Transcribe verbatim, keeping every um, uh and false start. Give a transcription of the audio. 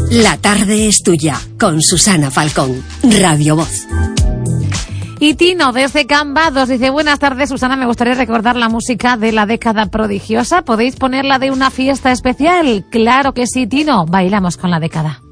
La tarde es tuya, con Susana Falcón, Radio Voz. Y Tino, desde Cambados, dice: buenas tardes, Susana, me gustaría recordar la música de la década prodigiosa. ¿Podéis ponerla de una fiesta especial? Claro que sí, Tino, bailamos con la década.